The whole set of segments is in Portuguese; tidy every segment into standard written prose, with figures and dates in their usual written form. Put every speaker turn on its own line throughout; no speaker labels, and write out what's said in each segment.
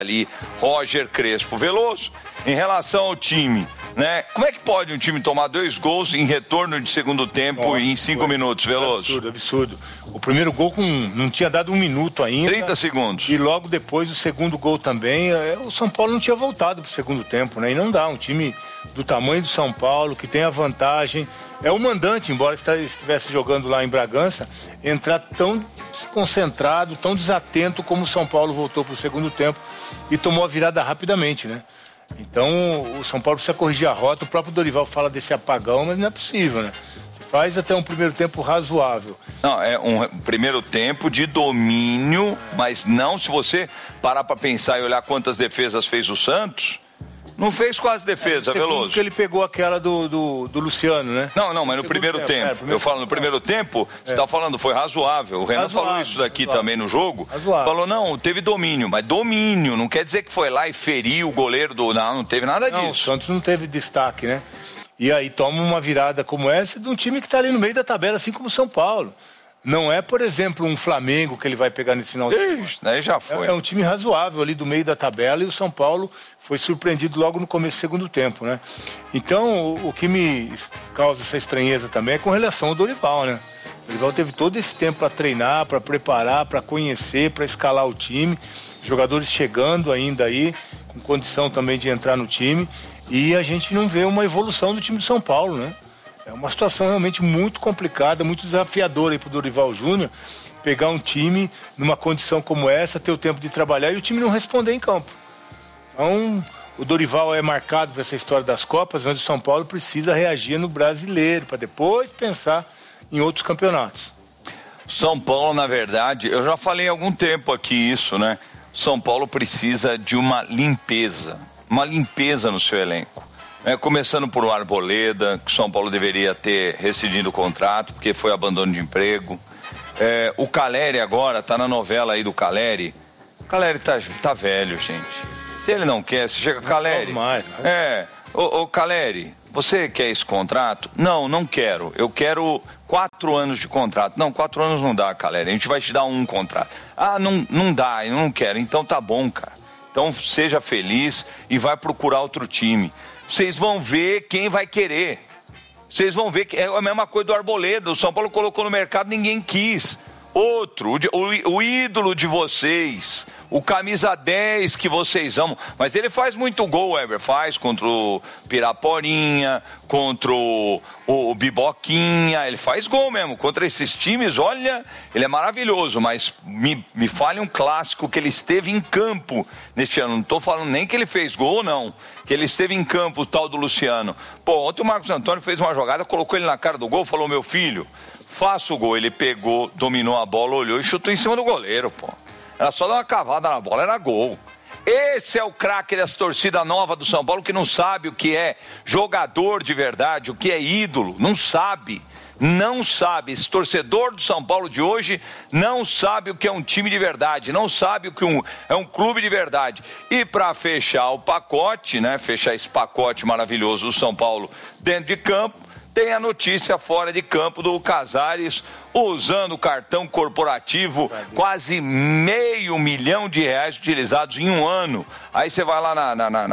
ali, Roger Crespo. Veloso, em relação ao time, né? Como é que pode um time tomar 2 gols em retorno de segundo tempo e em 5 minutos, Veloso?
Absurdo. O primeiro gol não tinha dado 1 minuto ainda.
30 segundos.
E logo depois o segundo gol também. O São Paulo não tinha voltado pro segundo tempo, né? E não dá, um time do tamanho do São Paulo, que tem a vantagem. É o mandante, embora estivesse jogando lá em Bragança, entrar tão desconcentrado, tão desatento como o São Paulo voltou pro segundo tempo e tomou a virada rapidamente, né? Então o São Paulo precisa corrigir a rota. O próprio Dorival fala desse apagão, mas não é possível, né? Faz até um primeiro tempo razoável.
Não, é um primeiro tempo de domínio, mas não, se você parar para pensar e olhar quantas defesas fez o Santos, não fez quase defesa, Veloso.
Porque ele pegou aquela do Luciano, né?
Não, mas no primeiro tempo. Eu falo no primeiro tempo, você está falando, foi razoável. O Renan falou isso daqui também no jogo. Falou, não, teve domínio, mas domínio não quer dizer que foi lá e feriu o goleiro do... Não teve nada disso.
Não, o Santos não teve destaque, né? E aí toma uma virada como essa de um time que está ali no meio da tabela, assim como o São Paulo. Não é, por exemplo, um Flamengo que ele vai pegar nesse final de semana.
Daí já foi.
É um time razoável ali do meio da tabela, e o São Paulo foi surpreendido logo no começo do segundo tempo, né? Então, o que me causa essa estranheza também é com relação ao Dorival, né? O Dorival teve todo esse tempo para treinar, para preparar, para conhecer, para escalar o time. Jogadores chegando ainda aí, com condição também de entrar no time. E a gente não vê uma evolução do time do São Paulo, né? É uma situação realmente muito complicada, muito desafiadora aí pro Dorival Júnior, pegar um time numa condição como essa, ter o tempo de trabalhar e o time não responder em campo. Então, o Dorival é marcado por essa história das Copas, mas o São Paulo precisa reagir no Brasileiro, para depois pensar em outros campeonatos.
São Paulo, na verdade, eu já falei há algum tempo aqui isso, né? São Paulo precisa de uma limpeza no seu elenco. Começando por o Arboleda, que o São Paulo deveria ter rescindido o contrato, porque foi abandono de emprego. O Caleri agora, tá na novela aí do Caleri. O Caleri tá velho, gente. Se ele não quer, se chega Caleri. Ô Caleri, você quer esse contrato? Não quero. Eu quero 4 anos de contrato. Não, 4 anos não dá, Caleri. A gente vai te dar um contrato. Não dá, eu não quero. Então tá bom, cara. Então seja feliz e vai procurar outro time. Vocês vão ver quem vai querer. Vocês vão ver que é a mesma coisa do Arboleda. O São Paulo colocou no mercado, ninguém quis. Outro, o ídolo de vocês, o camisa 10 que vocês amam. Mas ele faz muito gol, Weber. Faz contra o Piraporinha, contra o Biboquinha. Ele faz gol mesmo. Contra esses times, olha, ele é maravilhoso. Mas me fale um clássico que ele esteve em campo neste ano. Não estou falando nem que ele fez gol, não. Que ele esteve em campo, o tal do Luciano. Ontem o Marcos Antônio fez uma jogada, colocou ele na cara do gol, falou, meu filho, faça o gol. Ele pegou, dominou a bola, olhou e chutou em cima do goleiro, Era só dar uma cavada na bola, era gol. Esse é o craque dessa torcida nova do São Paulo, que não sabe o que é jogador de verdade, o que é ídolo, não sabe. Esse torcedor do São Paulo de hoje não sabe o que é um time de verdade, não sabe o que é um clube de verdade. E para fechar o pacote, né, fechar esse pacote maravilhoso do São Paulo dentro de campo, tem a notícia fora de campo do Casares usando o cartão corporativo, quase R$500 mil utilizados em um ano. Aí você vai lá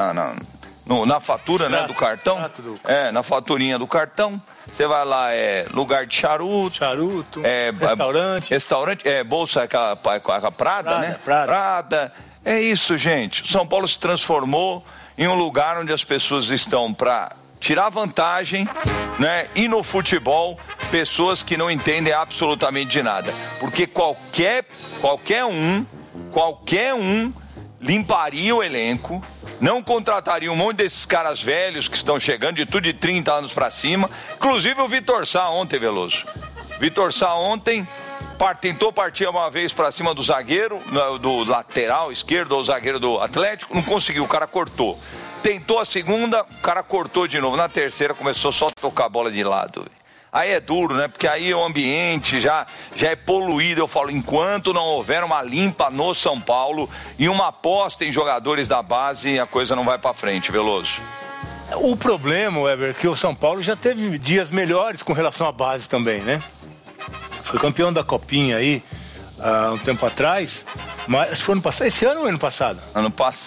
na fatura, né, do cartão, na faturinha do cartão, você vai lá, lugar de charuto, restaurante, bolsa aquela Prada, né? Prada. É isso, gente. São Paulo se transformou em um lugar onde as pessoas estão para tirar vantagem, né? E no futebol, pessoas que não entendem absolutamente de nada. Porque qualquer um limparia o elenco, não contrataria um monte desses caras velhos que estão chegando, de tudo de 30 anos pra cima. Inclusive o Vitor Sá ontem, Veloso. Vitor Sá ontem tentou partir uma vez pra cima do zagueiro, do lateral esquerdo, ou zagueiro do Atlético, não conseguiu, o cara cortou. Tentou a segunda, o cara cortou de novo. Na terceira começou só a tocar a bola de lado. Aí é duro, né? Porque aí o ambiente já é poluído. Eu falo, enquanto não houver uma limpa no São Paulo e uma aposta em jogadores da base, a coisa não vai pra frente, Veloso.
O problema, Weber, é que o São Paulo já teve dias melhores com relação à base também, né? Foi campeão da Copinha aí há um tempo atrás Mas foi ano passado? Esse ano ou ano passado?
Ano passado.